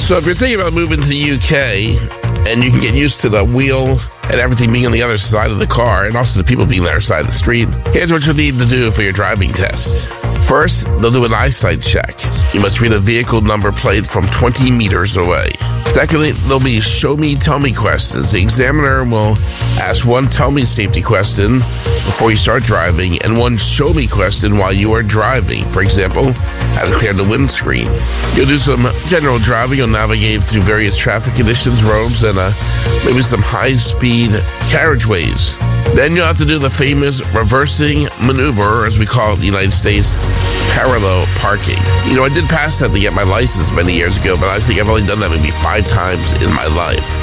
So if you're thinking about moving to the UK and you can get used to the wheel and everything being on the other side of the car and also the people being on the other side of the street, here's what you'll need to do for your driving test. First, they'll do an eyesight check. You must read a vehicle number plate from 20 meters away. Secondly, there'll be show me, tell me questions. The examiner will ask one tell me safety question before you start driving and one show me question while you are driving. For example, how to clear the windscreen. You'll do some general driving. You'll navigate through various traffic conditions, roads, and maybe some high-speed carriageways. Then you'll have to do the famous reversing maneuver, or as we call it in the United States, parallel parking. You know, I did pass that to get my license many years ago, but I think I've only done that maybe 5 times in my life.